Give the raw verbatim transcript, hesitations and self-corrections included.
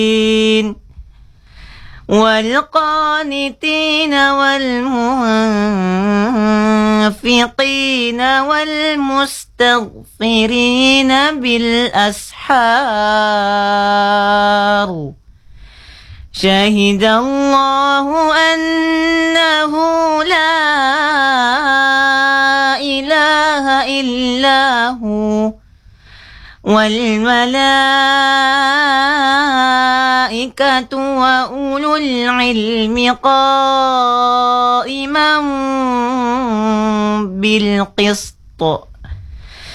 والقانتين والمنفقين والمستغفرين بالأسحار شهد الله أنه لا إله إلا هو والملائكة وأولو العلم قائما بالقسط.